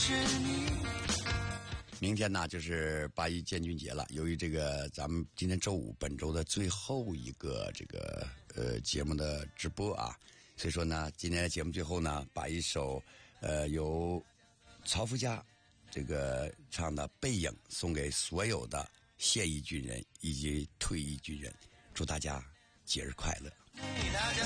明天呢就是8·1建军节了，由于这个咱们今天周五本周的最后一个这个节目的直播啊，所以说呢今天的节目最后呢把一首由曹福家这个唱的《背影》送给所有的现役军人以及退役军人，祝大家节日快乐。大家